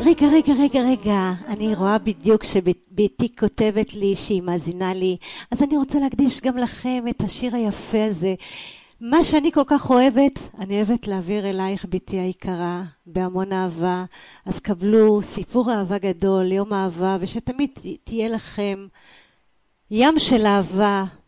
רגע, אני רואה בדיוק שביתי כותבת לי שהיא מאזינה לי, אז אני רוצה להקדיש גם לכם את השיר היפה הזה. מה שאני כל כך אוהבת, אני אוהבת להעביר אלייך ביתי היקרה, בהמון אהבה. אז קבלו סיפור אהבה גדול, יום אהבה, ושתמיד תהיה לכם ים של אהבה